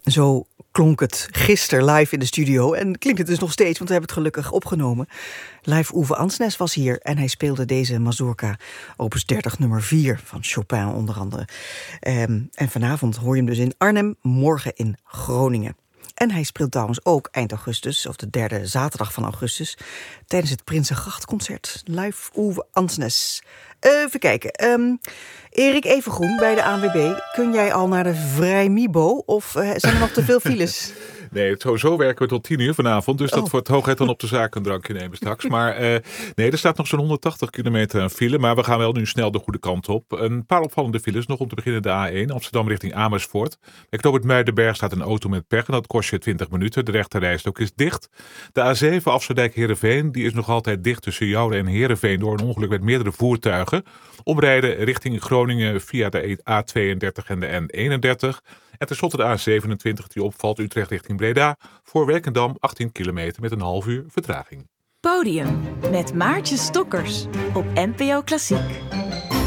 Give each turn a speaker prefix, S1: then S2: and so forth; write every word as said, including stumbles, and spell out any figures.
S1: Zo klonk het gisteren live in de studio. En klinkt het dus nog steeds, want we hebben het gelukkig opgenomen. Live Uwe Ansnes was hier en hij speelde deze mazurka opus dertig nummer vier van Chopin onder andere. Um, en vanavond hoor je hem dus in Arnhem, morgen in Groningen. En hij speelt trouwens ook eind augustus, of de derde zaterdag van augustus, tijdens het Prinsengrachtconcert. Live Uwe Ansnes. Uh, even kijken. Um, Erik Evengroen bij de A N W B. Kun jij al naar de Vrijmibo of uh, zijn er nog te veel files?
S2: Nee, sowieso werken we tot tien uur vanavond. Dus oh. dat wordt hoogheid dan op de zaak een drankje nemen straks. Maar uh, nee, er staat nog zo'n honderdtachtig kilometer aan file. Maar we gaan wel nu snel de goede kant op. Een paar opvallende files nog om te beginnen de A één. Amsterdam richting Amersfoort. Bij knooppunt Muidenberg staat een auto met pech. En dat kost je twintig minuten. De rechterrijstrook is dicht. De A zeven Afsluitdijk-Heerenveen. Die is nog altijd dicht tussen Jouden en Heerenveen. Door een ongeluk met meerdere voertuigen. Omrijden richting Groningen via de A tweeëndertig en de N eenendertig. En tenslotte de A zevenentwintig die opvalt Utrecht richting Breda. Voor Werkendam achttien kilometer met een half uur vertraging.
S3: Podium met Maartje Stokkers op N P O Klassiek.